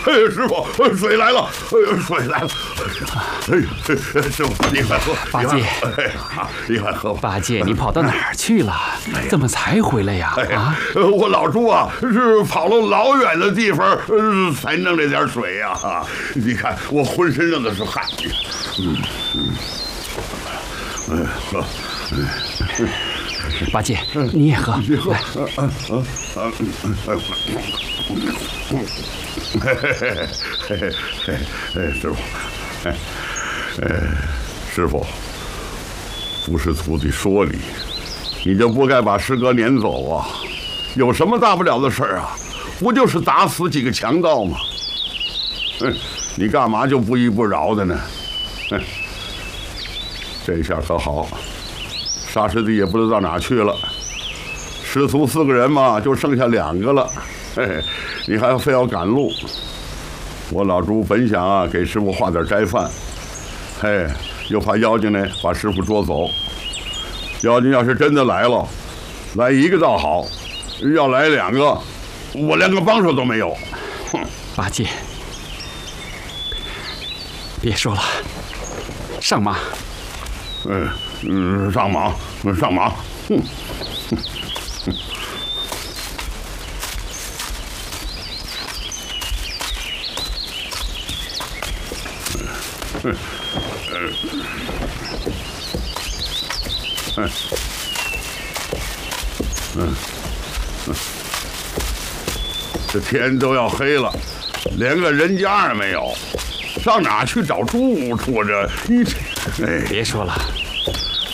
师傅，水来了，水来了！师傅，你快喝！ 八戒， 你快喝吧。 八戒，你跑到哪儿去了？怎么才回来呀？啊！ 我老猪啊，是跑了老远的地方，才弄这点水呀！你看我浑身上的是汗。喝。 八戒，你也喝。 你喝。师傅，师傅，不是徒弟说你就不该把师哥撵走啊！有什么大不了的事啊？不就是打死几个强盗吗？你干嘛就不依不饶的呢？这下可好，沙师弟也不知道到哪去了。师徒4个人嘛，就剩下2个了。你还非要赶路。我老猪本想啊给师傅画点斋饭，又怕妖精呢把师傅捉走。妖精要是真的来了，来1个倒好，要来2个，我连个帮手都没有。哼！ 八戒，别说了，上马。 上马，上马。哼！这天都要黑了，连个人家也没有，上哪去找住处？这别说了，